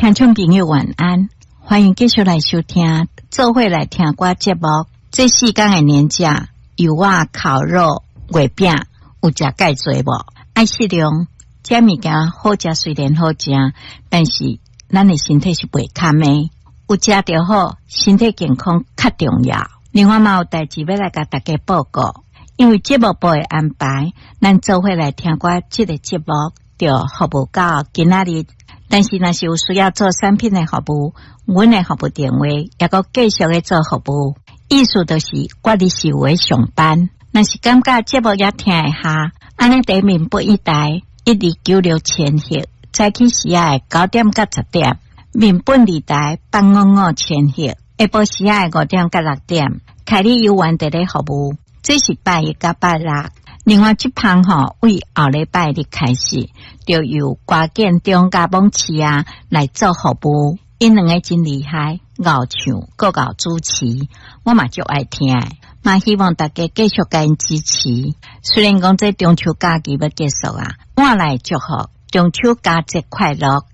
听众朋友晚安，欢迎继续来收听做伙来听歌节目。这4天的年假，油啊、烤肉、月饼有食介多无？爱适量，这物件好食虽然好食，但是咱的身体是袂堪的。有食就好，身体健康较重要。另外嘛有代志要来甲大家报告，因为节目部的安排，咱做伙来听歌这个节目就服务到今仔日。但是若是有需要做产品的服务，阮的服务电话也个继续的做服务。意思就是我伫是有上班，若是感觉节目也听一下，安尼第面不一台129千赫，早起时啊9点到10点，面本2台855千赫，下晡时啊5点到6点，开立有原地的服务。这是拜一到拜六。另外这旁为后礼拜日开始，就由瓜建中加盟市啊来做服务。因两个真厉害，熬唱各搞主持，我嘛就爱听的，嘛希望大家继续甲因支持。虽然讲这中秋假期要结束啊，我来祝福中秋佳节快乐，